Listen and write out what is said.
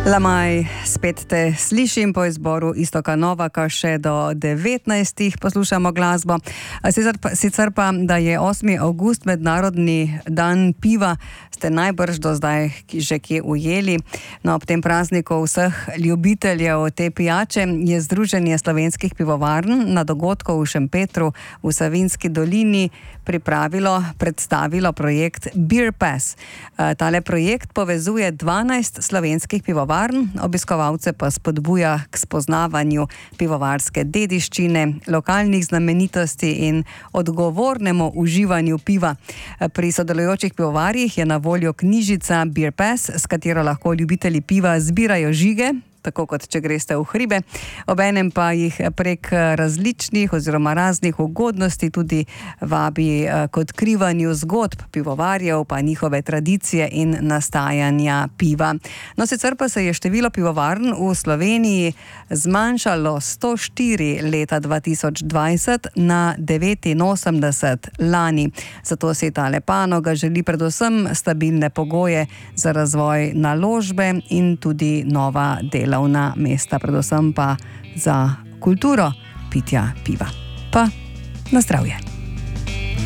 Lamaj, spet te slišim po izboru Iztoka Novaka, še do 19. poslušamo glasbo. Sicer pa, da je 8. avgust mednarodni dan piva, ste najbrž do zdaj že kje ujeli. No, ob tem prazniku vseh ljubiteljev te pijače je Združenje slovenskih pivovarn na dogodku v Šempetru v Savinjski dolini predstavilo projekt Beer Pass. Tale projekt povezuje 12 slovenskih pivovarn, obiskovalce pa spodbuja k spoznavanju pivovarske dediščine, lokalnih znamenitosti in odgovornemu uživanju piva. Pri sodelujočih pivovarjih je na voljo knjižica Beer Pass, s katero lahko ljubitelji piva zbirajo žige, tako kot če greste v hribe. Obenem pa jih prek različnih oziroma raznih ugodnosti tudi vabi k odkrivanju zgodb pivovarjev, pa njihove tradicije in nastajanja piva. No, sicer pa se je število pivovarn v Sloveniji zmanjšalo 104 leta 2020 na 89 lani. Zato si tale panoga želi predvsem stabilne pogoje za razvoj naložbe in tudi nova delovna mesta, predvsem pa za kulturo pitja piva. Pa na zdravje.